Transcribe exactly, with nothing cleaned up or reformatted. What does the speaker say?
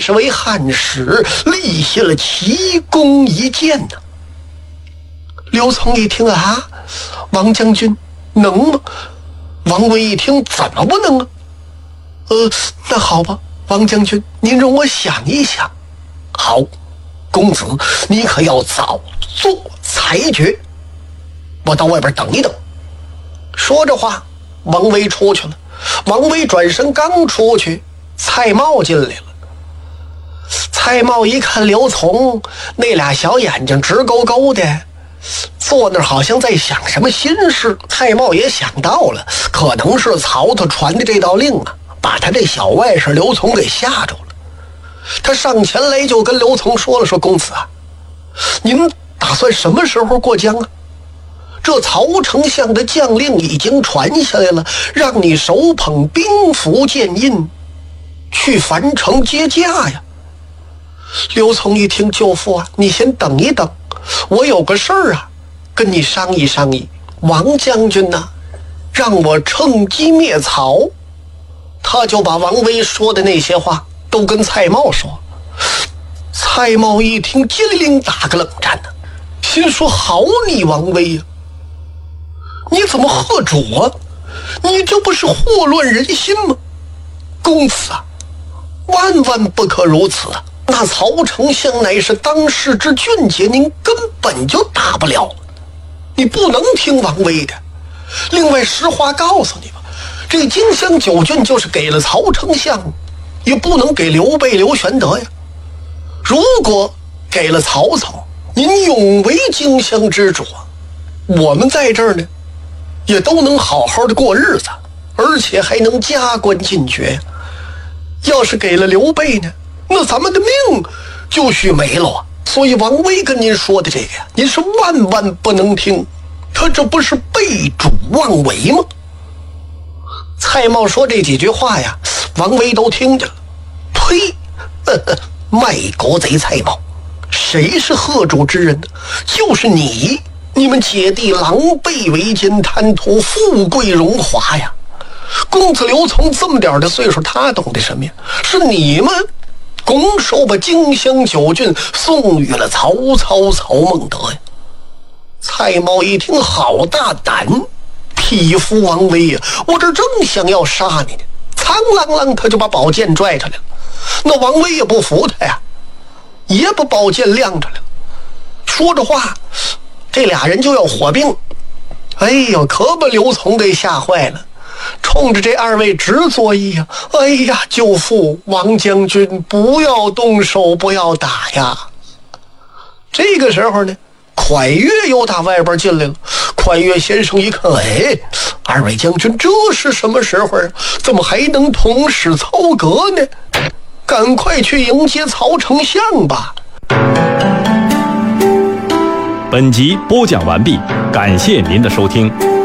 是为汉室立下了奇功一件呢。刘琮一听啊，王将军能吗？王威一听，怎么不能啊？呃，那好吧，王将军，您容我想一想。好，公子，你可要早做裁决，我到外边等一等。说着话，王威出去了。王威转身刚出去，蔡瑁进来了。蔡瑁一看刘琮，那俩小眼睛直勾勾的，坐那儿好像在想什么心事。蔡瑁也想到了，可能是曹操传的这道令啊，把他这小外甥刘琮给吓着了。他上前来就跟刘琮说了，说公子啊，您打算什么时候过江啊？这曹丞相的将令已经传下来了，让你手捧兵符剑印去樊城接驾呀。刘琮一听，舅父啊，你先等一等，我有个事儿啊跟你商议商议。王将军呢让我趁机灭曹。他就把王威说的那些话都跟蔡瑁说。蔡瑁一听，机灵打个冷战呢，心说好你王威呀、啊，你怎么贺主啊？你这不是祸乱人心吗？公子啊，万万不可如此啊！那曹丞相乃是当世之俊杰，您根本就打不了，你不能听王威的。另外实话告诉你吧，这荆襄九郡就是给了曹丞相，也不能给刘备刘玄德呀。如果给了曹操，您永为荆襄之主，我们在这儿呢也都能好好的过日子，而且还能加官进爵。要是给了刘备呢，那咱们的命就许没了啊。所以王威跟您说的这个呀，您是万万不能听，他这不是背主妄为吗？蔡瑁说这几句话呀，王威都听见了。呸！呵呵，卖国贼蔡瑁，谁是贺主之人呢？就是你！你们姐弟狼狈为奸，贪图富贵荣华呀！公子刘琮这么点的岁数，他懂得什么呀？是你们拱手把荆襄九郡送与了曹操曹孟德呀！蔡瑁一听，好大胆！匹夫王威呀！我这正想要杀你呢，苍啷啷他就把宝剑拽出来了。那王威也不服他呀，也把宝剑亮出来了。说着话，这俩人就要火并。哎呦，可把刘琮给吓坏了，冲着这二位直作揖呀！哎呀，舅父王将军，不要动手，不要打呀！这个时候呢，蒯越又打外边进来了。蒯越先生一看，哎，二位将军这是什么时候？怎么还能同时操戈呢？赶快去迎接曹丞相吧。 本集播讲完毕，感谢您的收听。